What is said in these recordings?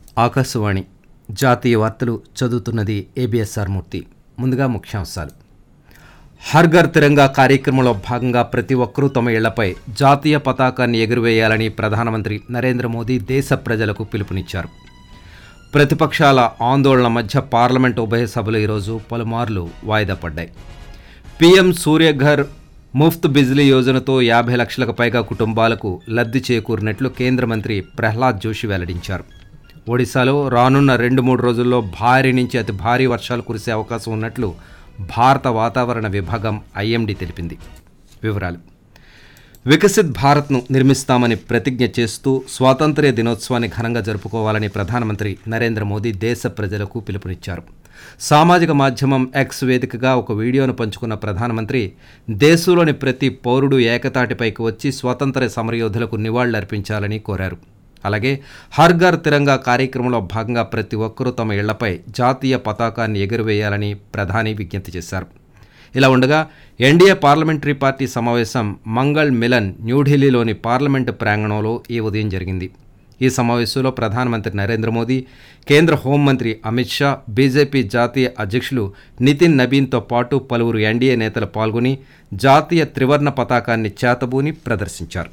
ఆకాశవాణి జాతీయ వార్తలు చదువుతున్నది ఏబిఎస్ఆర్ మూర్తి. ముందుగా ముఖ్యాంశాలు. హర్ ఘర్ తిరంగా కార్యక్రమంలో భాగంగా ప్రతి ఒక్కరూ తమ ఇళ్లపై జాతీయ పతాకాన్ని ఎగురవేయాలని ప్రధానమంత్రి నరేంద్ర మోదీ దేశ ప్రజలకు పిలుపునిచ్చారు. ప్రతిపక్షాల ఆందోళన మధ్య పార్లమెంటు ఉభయ సభలు ఈరోజు పలుమార్లు వాయిదా పడ్డాయి. పీఎం సూర్యఘర్ ముఫ్త్ బిజ్లీ యోజనతో 50 లక్షలకు పైగా కుటుంబాలకు లబ్ధి చేకూరినట్లు కేంద్ర మంత్రి ప్రహ్లాద్ జోషి వెల్లడించారు. ఒడిశాలో రానున్న 2-3 రోజుల్లో భారీ నుంచి అతి భారీ వర్షాలు కురిసే అవకాశం ఉన్నట్లు భారత వాతావరణ విభాగం ఐఎండీ తెలిపింది. వివరాలు. వికసిత్ భారత్ను నిర్మిస్తామని ప్రతిజ్ఞ చేస్తూ స్వాతంత్ర్య దినోత్సవాన్ని ఘనంగా జరుపుకోవాలని ప్రధానమంత్రి నరేంద్ర మోదీ దేశ ప్రజలకు పిలుపునిచ్చారు. సామాజిక మాధ్యమం ఎక్స్ వేదికగా ఒక వీడియోను పంచుకున్న ప్రధానమంత్రి దేశంలోని ప్రతి పౌరుడు ఏకతాటిపైకి వచ్చి స్వాతంత్ర్య సమరయోధులకు నివాళులర్పించాలని కోరారు. అలాగే హర్ ఘర్ తిరంగా కార్యక్రమంలో భాగంగా ప్రతి ఒక్కరూ తమ ఇళ్లపై జాతీయ పతాకాన్ని ఎగురవేయాలని ప్రధాని విజ్ఞప్తి చేశారు. ఇలా ఉండగా ఎన్డీఏ పార్లమెంటరీ పార్టీ సమావేశం మంగళ్ మిలన్ న్యూఢిల్లీలోని పార్లమెంటు ప్రాంగణంలో ఈ ఉదయం జరిగింది. ఈ సమావేశంలో ప్రధానమంత్రి నరేంద్ర మోదీ, కేంద్ర హోంమంత్రి అమిత్ షా, బీజేపీ జాతీయ అధ్యక్షులు నితిన్ నబీన్తో పాటు పలువురు ఎన్డీఏ నేతలు పాల్గొని జాతీయ త్రివర్ణ పతాకాన్ని చేతబూని ప్రదర్శించారు.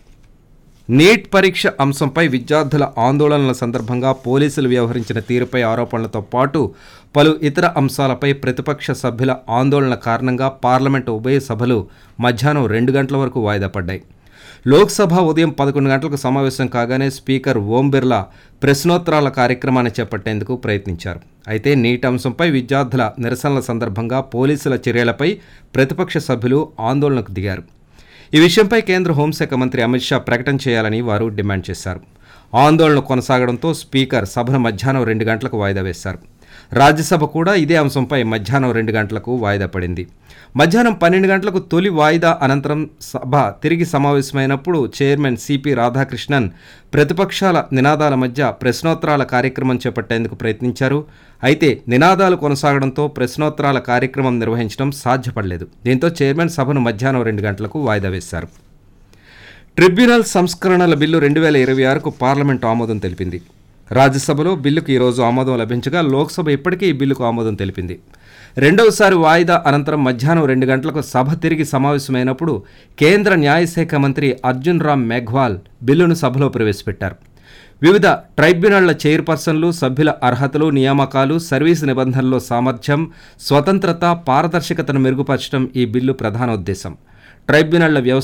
నీట్ పరీక్ష అంశంపై విద్యార్థుల ఆందోళనల సందర్భంగా పోలీసులు వ్యవహరించిన తీరుపై ఆరోపణలతో పాటు పలు ఇతర అంశాలపై ప్రతిపక్ష సభ్యుల ఆందోళన కారణంగా పార్లమెంటు ఉభయ సభలు మధ్యాహ్నం 2 గంటల వరకు వాయిదా పడ్డాయి. లోక్సభ ఉదయం 11 గంటలకు సమావేశం కాగానే స్పీకర్ ఓం బిర్లా ప్రశ్నోత్తరాల కార్యక్రమాన్ని చేపట్టేందుకు ప్రయత్నించారు. అయితే నీట్ అంశంపై విద్యార్థుల నిరసనల సందర్భంగా పోలీసుల చర్యలపై ప్రతిపక్ష సభ్యులు ఆందోళనకు దిగారు. ఈ విషయంపై కేంద్ర హోంశాఖ మంత్రి అమిత్ షా ప్రకటన చేయాలని వారు డిమాండ్ చేశారు. ఆందోళన కొనసాగడంతో స్పీకర్ సభను మధ్యాహ్నం 2 గంటలకు వాయిదా వేశారు. రాజ్యసభ కూడా ఇదే అంశంపై మధ్యాహ్నం 2 గంటలకు వాయిదా పడింది. మధ్యాహ్నం 12 గంటలకు తొలి వాయిదా అనంతరం సభ తిరిగి సమావేశమైనప్పుడు చైర్మన్ సిపి రాధాకృష్ణన్ ప్రతిపక్షాల నినాదాల మధ్య ప్రశ్నోత్తరాల కార్యక్రమం చేపట్టేందుకు ప్రయత్నించారు. అయితే నినాదాలు కొనసాగడంతో ప్రశ్నోత్తరాల కార్యక్రమం నిర్వహించడం సాధ్యపడలేదు. దీంతో చైర్మన్ సభను మధ్యాహ్నం 2 గంటలకు వాయిదా వేశారు. ట్రిబ్యునల్ సంస్కరణల బిల్లు 2026కు పార్లమెంటు ఆమోదం తెలిపింది. రాజ్యసభలో బిల్లుకు ఈరోజు ఆమోదం లభించగా లోక్సభ ఇప్పటికే ఈ బిల్లుకు ఆమోదం తెలిపింది. రెండవసారి వాయిదా అనంతరం మధ్యాహ్నం 2 గంటలకు సభ తిరిగి సమావేశమైనప్పుడు కేంద్ర న్యాయశాఖ మంత్రి అర్జున్ రామ్ మేఘ్వాల్ బిల్లును సభలో ప్రవేశపెట్టారు. వివిధ ట్రైబ్యునళ్ల చైర్పర్సన్లు, సభ్యుల అర్హతలు, నియామకాలు, సర్వీసు నిబంధనల్లో సామర్థ్యం, స్వతంత్రత, పారదర్శకతను మెరుగుపరచడం ఈ బిల్లు ప్రధాన ఉద్దేశం. ట్రైబ్యునళ్ల వ్యవస్థ